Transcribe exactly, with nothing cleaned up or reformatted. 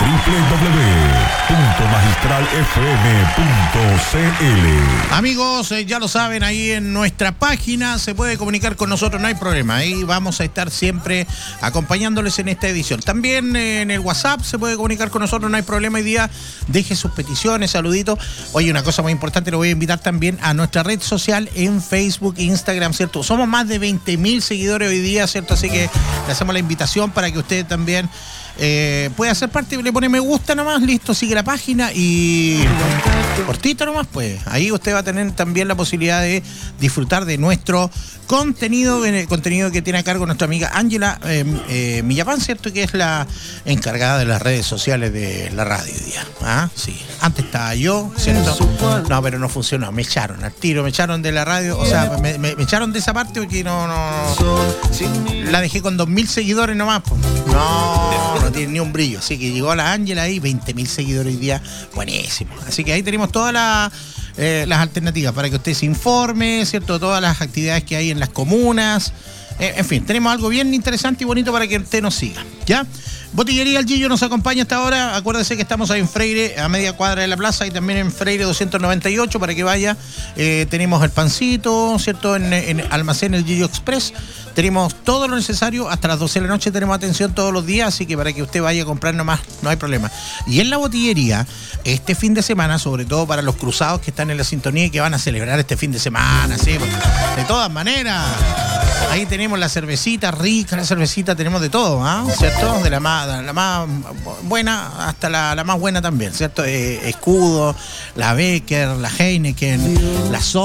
w w w punto magistral f m punto c l. Amigos, eh, ya lo saben, ahí en nuestra página se puede comunicar con nosotros, no hay problema. Ahí vamos a estar siempre acompañándoles en esta edición. También eh, en el WhatsApp se puede comunicar con nosotros, no hay problema. Hoy día deje sus peticiones, saluditos. Oye, una cosa muy importante, lo voy a invitar también a nuestra red social en Facebook, Instagram, ¿cierto? Somos más de veinte mil seguidores hoy día, ¿cierto? Así que le hacemos la invitación para que usted también eh, pueda ser parte. Le pone me gusta nomás, listo, sigue la página y cortito nomás, pues ahí usted va a tener también la posibilidad de disfrutar de nuestro contenido, el contenido que tiene a cargo nuestra amiga Ángela eh, eh, Millapán, ¿cierto? Que es la encargada de las redes sociales de la radio hoy día. ¿Ah? Sí. Antes estaba yo, ¿cierto? No, pero no funcionó, me echaron al tiro, me echaron de la radio, o sea, me, me, me echaron de esa parte porque no, no, no la dejé con dos mil seguidores nomás, pues. No, no tiene ni un brillo. Así que llegó la Ángela ahí, veinte mil seguidores hoy día, buenísimo. Así que ahí tenemos todas las eh, las alternativas para que usted se informe, ¿cierto? Todas las actividades que hay en las comunas. Eh, en fin, tenemos algo bien interesante y bonito para que usted nos siga, ¿ya? Botillería El Gillo nos acompaña hasta ahora. Acuérdese que estamos ahí en Freire, a media cuadra de la plaza, y también en Freire doscientos noventa y ocho para que vaya. Eh, tenemos el pancito, ¿cierto? En, en Almacén El Gillo Express. Tenemos todo lo necesario. Hasta las doce de la noche tenemos atención todos los días, así que para que usted vaya a comprar nomás, no hay problema. Y en la botillería, este fin de semana, sobre todo para los cruzados que están en la sintonía y que van a celebrar este fin de semana, ¿sí? De todas maneras, ahí tenemos la cervecita rica, la cervecita, tenemos de todo, ¿ah? ¿Cierto? De la más, la más buena hasta la, la más buena también, ¿cierto? Eh, Escudo, la Becker, la Heineken, la So